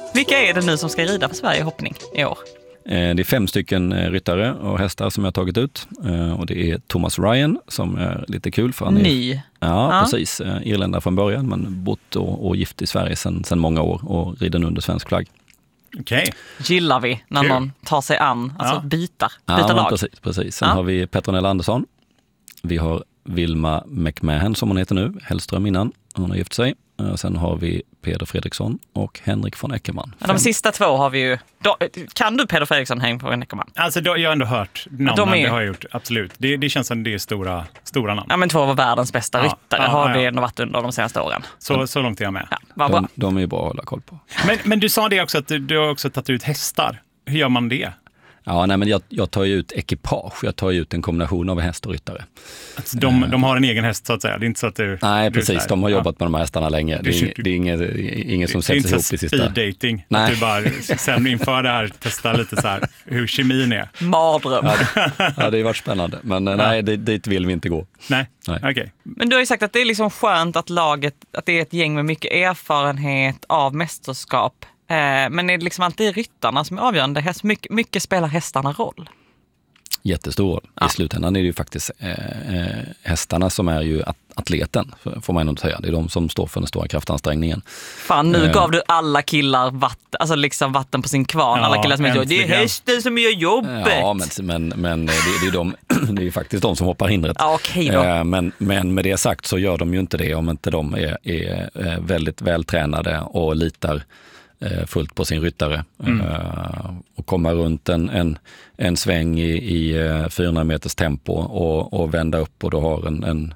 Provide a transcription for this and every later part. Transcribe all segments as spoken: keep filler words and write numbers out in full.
Vilka är det nu som ska rida för Sverige i hoppning i år? Det är fem stycken ryttare och hästar som jag har tagit ut. Och det är Thomas Ryan som är lite kul. För han är, Ny? Ja, ja, precis. Irländare från början, men bott och, och gift i Sverige sedan, sedan många år och rider nu under svensk flagg. Okej. Okay. Gillar vi när Kul. någon tar sig an, alltså Ja. byta, byta Ja, lag. precis, precis. Sen Ja. har vi Petronella Andersson. Vi har Vilma McMahon som hon heter nu, Hellström innan. Hon har gift sig. Och sen har vi Peder Fredriksson och Henrik von Eckermann. Ja, de sista två har vi ju... Då, kan du Peder Fredriksson, Henrik von Eckermann? Alltså då, jag har ändå hört namnen, de är... det har jag gjort, absolut. Det, det känns som det är stora, stora namn. Ja, men två av världens bästa Ja, ryttare ja, har ja, vi ja. ändå varit under de senaste åren. Så, så långt är jag med. Ja, vad bra. De, de är ju bra att hålla koll på. Men, men du sa det också att du, du har också tagit ut hästar. Hur gör man det? Ja, nej, men jag, jag tar ju ut ekipage. Jag tar ju ut en kombination av häst och ryttare. Alltså de, de har en egen häst så att säga. Det är inte så att du... Nej, du precis. De har jobbat med de här hästarna länge. Det är, det är inget, inget som sätts ihop i sista. Det är inte speed dating. Nej. Att du bara sen inför det här testar lite så här hur kemin är. Mardröm. Ja, det, ja, det har varit spännande. Men ja. nej, dit, dit vill vi inte gå. Nej, nej. okej. Okay. Men du har ju sagt att det är liksom skönt att laget, att det är ett gäng med mycket erfarenhet av mästerskap. Eh, men är det liksom alltid ryttarna som är avgörande? Häst, mycket, mycket spelar hästarna roll? Jättestor. Ja. I slutändan är det ju faktiskt eh, hästarna som är ju atleten, får man nog säga. Det är de som står för den stora kraftansträngningen. Fan, nu eh. gav du alla killar vatten, alltså liksom vatten på sin kvarn. Ja, alla killar som är så, det äntligen. är hästen som gör jobbet. Ja, men, men, men det, det, är de, det är ju faktiskt de som hoppar hindret. Ja, okej då. Eh, men, men med det sagt så gör de ju inte det om inte de är, är väldigt vältränade och litar fullt på sin ryttare. Mm. Uh, och komma runt en, en, en sväng i, i fyrahundra meters tempo och, och vända upp och då har en, en,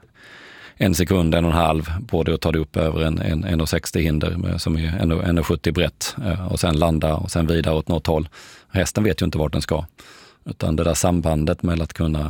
en sekund, en och en halv på det och ta det upp över en, en, en sextio hinder med, som är en sjuttio brett uh, och sen landa och sen vidare åt något håll. Hästen vet ju inte vart den ska. Utan det där sambandet med att kunna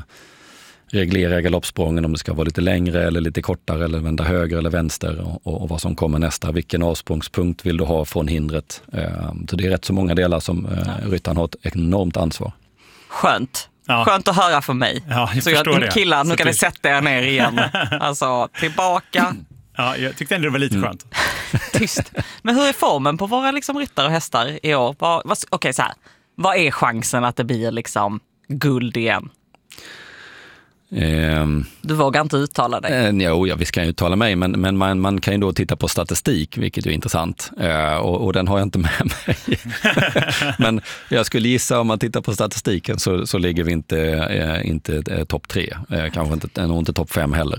reglera galoppsprången om det ska vara lite längre eller lite kortare eller vända höger eller vänster och, och, och vad som kommer nästa. Vilken avsprångspunkt vill du ha från hindret? Eh, så det är rätt så många delar som eh, ryttaren har ett enormt ansvar. Skönt. Ja. Skönt att höra för mig. Ja, jag så förstår jag, det. killar, nu så kan ni sätta er ner igen. Alltså, tillbaka. Ja, jag tyckte ändå det var lite Mm. skönt. Tyst. Men hur är formen på våra liksom, ryttare och hästar i år? Vad, vad, okej, så här. Vad är chansen att det blir liksom guld igen? Um, Du vågar inte uttala dig. Eh, jo, ja, visst kan jag uttala mig, men, men man, man kan ju då titta på statistik, vilket är intressant. Eh, och, och den har jag inte med mig. Men jag skulle gissa, om man tittar på statistiken så, så ligger vi inte, eh, inte eh, topp tre. Eh, kanske inte, nog inte topp fem heller.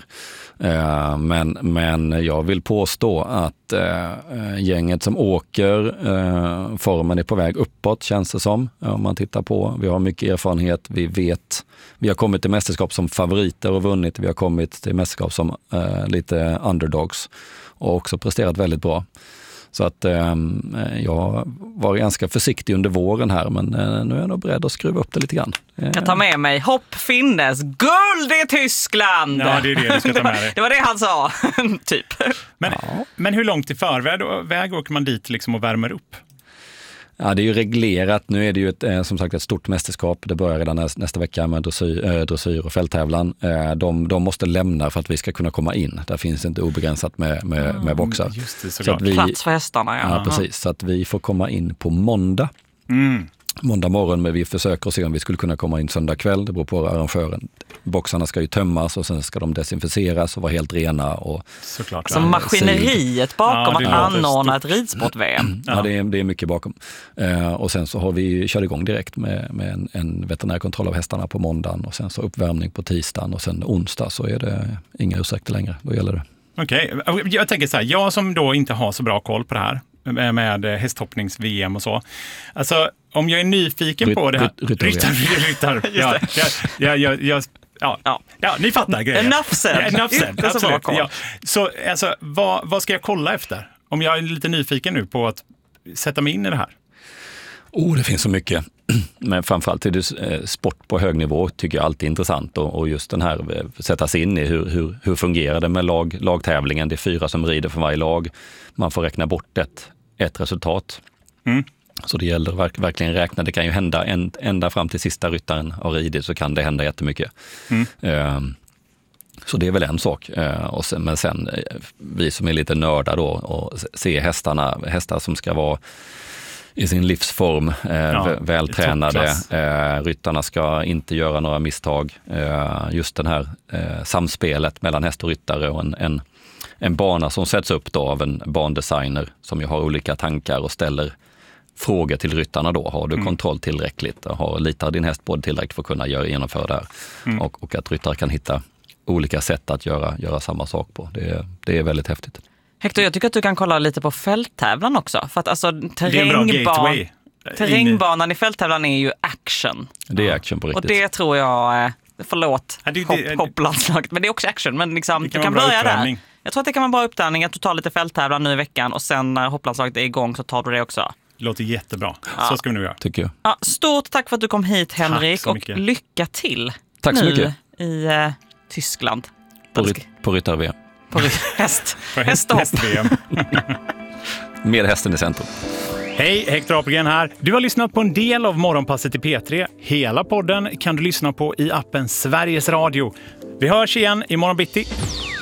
Eh, men, men jag vill påstå att eh, gänget som åker, eh, formen är på väg uppåt, känns det som. Om man tittar på, vi har mycket erfarenhet, vi vet, vi har kommit till mästerskap som favoriter och vunnit. Vi har kommit till mästerskap som eh, lite underdogs och också presterat väldigt bra. Så att eh, jag var ganska försiktig under våren här, men eh, nu är jag nog beredd att skruva upp det lite grann. Eh. Jag tar med mig Hopp Finnes, guld i Tyskland! Ja, det är det du ska ta med dig. Det var det han sa, typ. Men, Ja. men hur långt i förväg väg åker man dit liksom och värmer upp? Ja, det är ju reglerat. Nu är det ju ett, eh, som sagt ett stort mästerskap. Det börjar redan nästa, nästa vecka med dressyr, äh, dressyr och fälttävlan. Eh, de, de måste lämna för att vi ska kunna komma in. Där finns inte obegränsat med, med, med boxar. Just det, så att vi, Plats för hästarna, ja. ja, precis. Så att vi får komma in på måndag. Mm. Måndag morgon, men vi försöker se om vi skulle kunna komma in söndag kväll. Det beror på arrangören. Boxarna ska ju tömmas och sen ska de desinficeras och vara helt rena. Och, Såklart. Så maskineriet bakom Ja, det att låter anordna stort. ett ridsport-V M. ja, det är, det är mycket bakom. Eh, och sen så har vi kört igång direkt med, med en, en veterinärkontroll av hästarna på måndagen och sen så uppvärmning på tisdagen och sen onsdag så är det inga ursäkter längre. Då gäller det. Okej, okay. Jag tänker så här, jag som då inte har så bra koll på det här med hästhoppnings-V M och så. Alltså, om jag är nyfiken Ryt, på det här... ryt, ryttar, ryttar, ryttar. Ja, jag, jag, jag, ja, ja. ja, ni fattar grejen. Enough said. Ja, enough said, Inte så bra absolut. koll. Ja. Så alltså, vad, vad ska jag kolla efter? Om jag är lite nyfiken nu på att sätta mig in i det här. Oh, det finns så mycket. Men framförallt är det sport på hög nivå tycker jag alltid är intressant. Och, och just den här, sätta sig in i hur, hur, hur fungerar det med lag, lagtävlingen. Det är fyra som rider för varje lag. Man får räkna bort ett, ett resultat. Mm. Så det gäller verk, verkligen räkna. Det kan ju hända en, ända fram till sista ryttaren har ridit så kan det hända jättemycket. Mm. Um, Så det är väl en sak. Och sen, men sen vi som är lite nördar då och se hästarna, hästar som ska vara i sin livsform, eh, Ja, vältränade. toppklass. Eh, ryttarna ska inte göra några misstag. Eh, just den här eh, samspelet mellan häst och ryttare och en, en, en bana som sätts upp då av en bandesigner som ju har olika tankar och ställer frågor till ryttarna då. Har du mm. kontroll tillräckligt? Har, litar din häst både tillräckligt för att kunna göra, genomföra det här? Mm. Och, och att ryttare kan hitta olika sätt att göra, göra samma sak på. Det, det är väldigt häftigt. Hector, jag tycker att du kan kolla lite på fälttävlan också. För att alltså terrängban, terrängbanan i fälttävlan är ju action. Det är action på riktigt. Och det tror jag, förlåt, ja, det, hopp, det, hopplandslaget, men det är också action. Men liksom, kan du kan börja uppvärmning. där. Jag tror att det kan vara en bra uppvärmning att du tar lite fälttävlan nu i veckan och sen när hopplandslaget är igång så tar du det också. Låter jättebra. Ja. Så ska vi nu göra. Tycker jag. Ja, stort tack för att du kom hit, Henrik, och mycket. lycka till tack så nu mycket. i uh, Tyskland. På, ry- på ryttar-V M. På häst. På häst, häst-V M. Med hästen i centrum. Hej, Hector Apelgren här. Du har lyssnat på en del av Morgonpasset i P tre. Hela podden kan du lyssna på i appen Sveriges Radio. Vi hörs igen imorgon bitti.